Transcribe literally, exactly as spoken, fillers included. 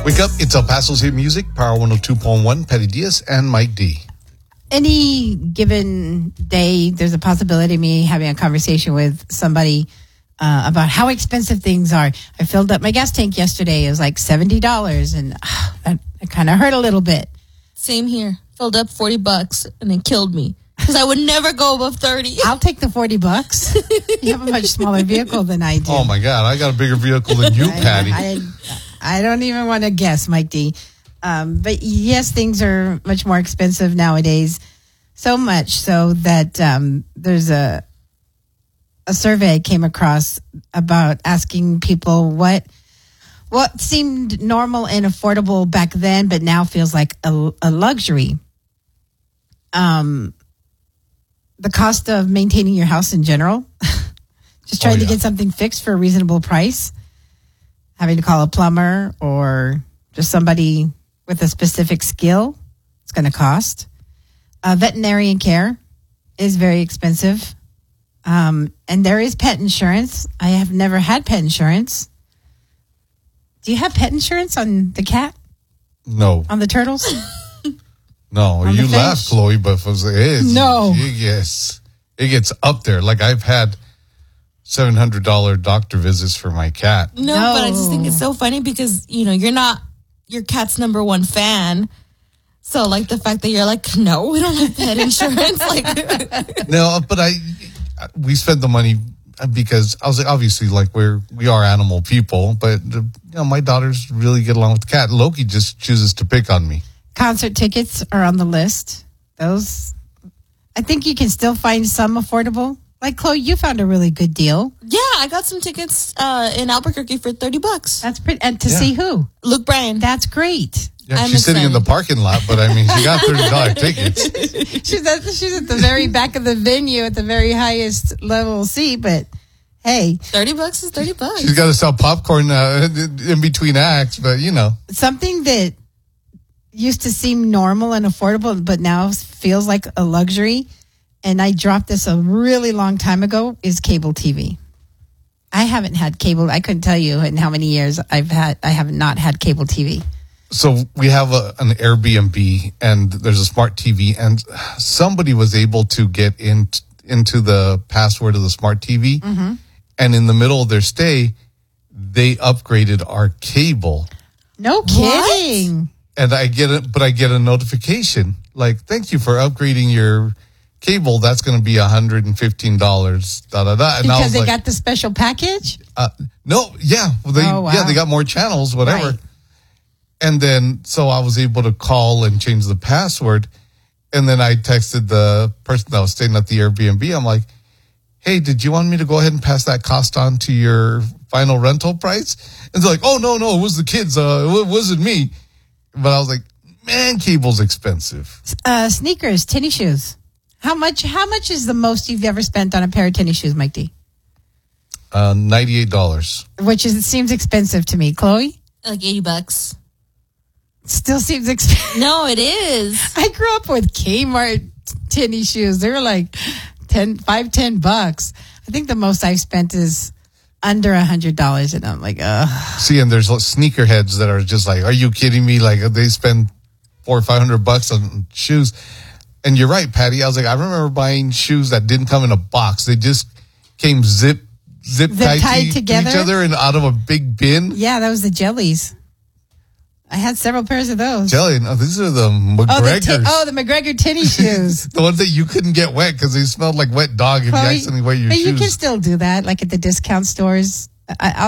Wake up, it's El Paso's Hit Music, Power one oh two point one, Patty Diaz and Mike D. Any given day, there's a possibility of me having a conversation with somebody uh, about how expensive things are. I filled up my gas tank yesterday. It was like seventy dollars, and uh, that, that kind of hurt a little bit. Same here. Filled up forty bucks, and it killed me. Because I would never go above thirty. I'll take the forty bucks. You have a much smaller vehicle than I do. Oh, my God. I got a bigger vehicle than you, Patty. I, I, I don't even want to guess, Mike D. Um, but yes, things are much more expensive nowadays. So much so that um, there's a a survey I came across about asking people what what seemed normal and affordable back then, but now feels like a, a luxury. Um, the cost of maintaining your house in general, just trying oh, yeah. to get something fixed for a reasonable price, having to call a plumber or just somebody with a specific skill, it's going to cost. Uh, veterinarian care is very expensive. Um, and there is pet insurance. I have never had pet insurance. Do you have pet insurance on the cat? No. On the turtles? No. You laugh, Chloe, but it is. No. Yes. It gets up there. Like I've had seven hundred dollars doctor visits for my cat. No, no, but I just think it's so funny because, you know, you're not your cat's number one fan. So, like, the fact that you're like, no, we don't have pet insurance. like, No, but I, we spent the money because I was like, obviously, like, we're, we are animal people, but, you know, my daughters really get along with the cat. Loki just chooses to pick on me. Concert tickets are on the list. Those, I think you can still find some affordable. Like, Chloe, you found a really good deal. Yeah, I got some tickets uh, in Albuquerque for thirty bucks. That's pretty, and to yeah. see who? Luke Bryan. That's great. Yeah, I'm she's sitting excited. in the parking lot, but I mean, she got thirty dollars tickets. she's, at, she's at the very back of the venue at the very highest level seat, but hey. thirty bucks is thirty bucks. She's got to sell popcorn uh, in between acts, but you know. Something that used to seem normal and affordable, but now feels like a luxury, and I dropped this a really long time ago, is cable T V. I haven't had cable. I couldn't tell you in how many years I've had. I have not had cable T V. So we have a, an Airbnb and there's a smart T V, and somebody was able to get in, into the password of the smart T V. Mm-hmm. And in the middle of their stay, they upgraded our cable. No kidding. What? And I get it, but I get a notification like, thank you for upgrading your cable. That's going to be one hundred fifteen dollars. Da, da, da. And because I was they like, got the special package? Uh, no, yeah. Well, they, oh, wow. yeah, they got more channels, whatever. Right. And then, so I was able to call and change the password. And then I texted the person that was staying at the Airbnb. I'm like, hey, did you want me to go ahead and pass that cost on to your final rental price? And they're like, oh, no, no, it was the kids. Uh, it wasn't me. But I was like, man, cable's expensive. Uh, sneakers, tennis shoes. How much, how much is the most you've ever spent on a pair of tennis shoes, Mike D? Uh, ninety-eight dollars. Which is, it seems expensive to me. Chloe? Like eighty bucks. Still seems expensive. No, it is. I grew up with Kmart tennis shoes. They were like ten, five, ten bucks. I think the most I've spent is under a hundred dollars, and I'm like, ugh. See, and there's sneakerheads that are just like, are you kidding me? Like they spend four or five hundred bucks on shoes. And you're right, Patty. I was like, I remember buying shoes that didn't come in a box. They just came zip, zip, Zip tied, tied to, together? to each other and out of a big bin. Yeah, that was the jellies. I had several pairs of those. Jelly, no, these are the Oh, the, McGregors. t- oh, the McGregor tennis shoes. The ones that you couldn't get wet because they smelled like wet dog if Chloe, you accidentally wear your but shoes. you can still do that, like at the discount stores. I,